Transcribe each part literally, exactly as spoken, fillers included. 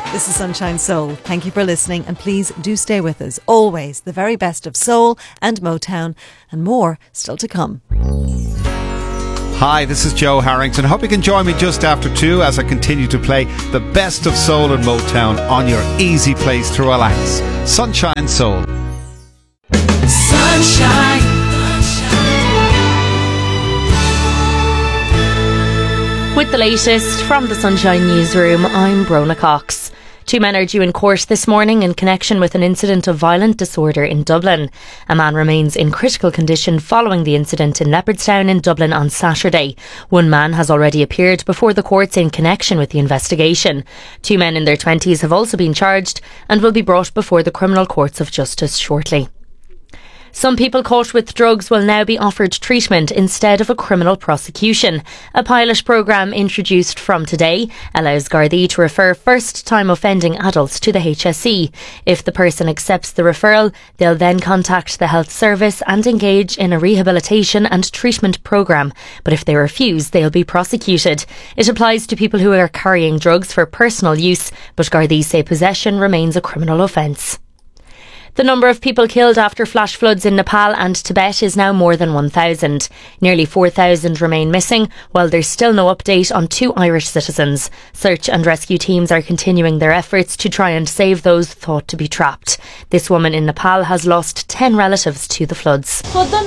This is Sunshine Soul. Thank you for listening, and please do stay with us. Always the very best of soul and Motown, and more still to come. Hi, this is Joe Harrington. Hope you can join me just after two as I continue to play the best of soul and Motown on your easy place to relax. Sunshine Soul. Sunshine. With the latest from the Sunshine Newsroom, I'm Brona Cox. Two men are due in court this morning in connection with an incident of violent disorder in Dublin. A man remains in critical condition following the incident in Leopardstown in Dublin on Saturday. One man has already appeared before the courts in connection with the investigation. Two men in their twenties have also been charged and will be brought before the criminal courts of justice shortly. Some people caught with drugs will now be offered treatment instead of a criminal prosecution. A pilot programme introduced from today allows Gardaí to refer first-time offending adults to the H S E. If the person accepts the referral, they'll then contact the health service and engage in a rehabilitation and treatment programme. But if they refuse, they'll be prosecuted. It applies to people who are carrying drugs for personal use, but Gardaí say possession remains a criminal offence. The number of people killed after flash floods in Nepal and Tibet is now more than one thousand. Nearly four thousand remain missing, while there's still no update on two Irish citizens. Search and rescue teams are continuing their efforts to try and save those thought to be trapped. This woman in Nepal has lost ten relatives to the floods.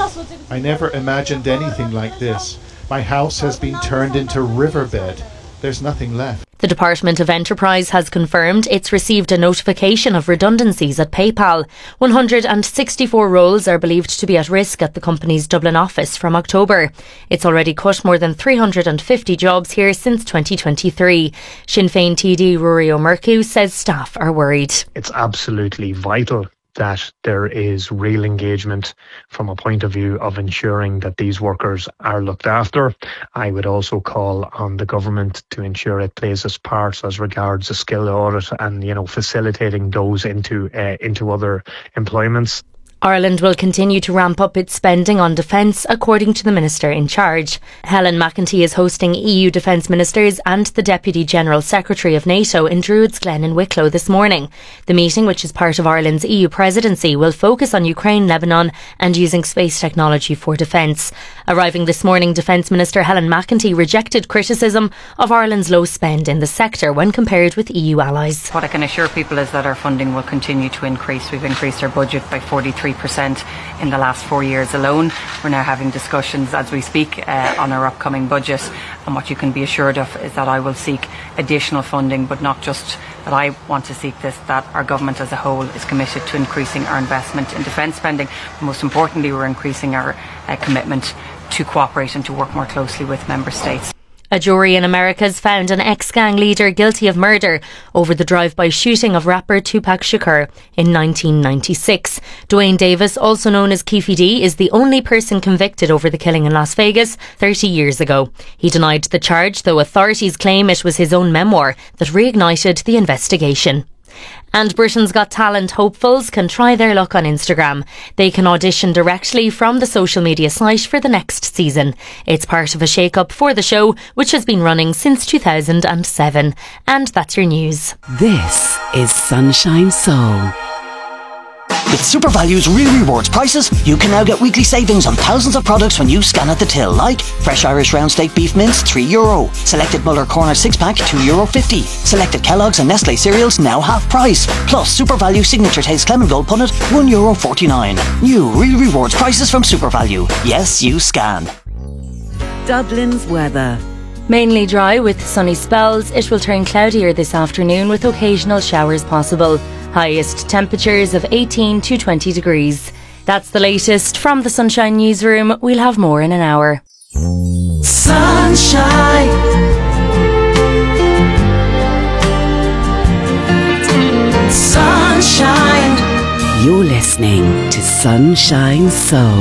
I never imagined anything like this. My house has been turned into riverbed. There's nothing left. The Department of Enterprise has confirmed it's received a notification of redundancies at PayPal. one hundred sixty-four roles are believed to be at risk at the company's Dublin office from October. It's already cut more than three hundred fifty jobs here since twenty twenty-three. Sinn Féin T D Rory O'Murcu says staff are worried. It's absolutely vital that there is real engagement from a point of view of ensuring that these workers are looked after. I would also call on the government to ensure it plays its part as regards a skill audit and, you know, facilitating those into uh, into other employments. Ireland will continue to ramp up its spending on defence, according to the Minister in charge. Helen McEntee is hosting E U defence ministers and the Deputy General Secretary of NATO in Druids Glen in Wicklow this morning. The meeting, which is part of Ireland's E U presidency, will focus on Ukraine, Lebanon and using space technology for defence. Arriving this morning, Defence Minister Helen McEntee rejected criticism of Ireland's low spend in the sector when compared with E U allies. What I can assure people is that our funding will continue to increase. We've increased our budget by forty-three percent in the last four years alone. We're now having discussions as we speak uh, on our upcoming budget, and what you can be assured of is that I will seek additional funding, but not just that I want to seek this, that our government as a whole is committed to increasing our investment in defence spending. But most importantly, we're increasing our uh, commitment to cooperate and to work more closely with member states. A jury in America has found an ex-gang leader guilty of murder over the drive-by shooting of rapper Tupac Shakur in nineteen ninety-six. Dwayne Davis, also known as Keefe D, is the only person convicted over the killing in Las Vegas thirty years ago. He denied the charge, though authorities claim it was his own memoir that reignited the investigation. And Britain's Got Talent hopefuls can try their luck on Instagram. They can audition directly from the social media site for the next season. It's part of a shake-up for the show, which has been running since two thousand seven. And that's your news. This is Sunshine Soul. With SuperValue's Real Rewards prices, you can now get weekly savings on thousands of products when you scan at the till, like fresh Irish round steak beef mince, three euro. Selected Muller Corner six pack, two euro fifty. Selected Kellogg's and Nestle cereals, now half price. Plus SuperValue Signature Taste Clement Gold Punnet, one euro forty-nine. New Real Rewards prices from SuperValue. Yes, you scan. Dublin's weather. Mainly dry with sunny spells. It will turn cloudier this afternoon with occasional showers possible. Highest temperatures of eighteen to twenty degrees. That's the latest from the Sunshine Newsroom. We'll have more in an hour. Sunshine. Sunshine. You're listening to Sunshine Soul.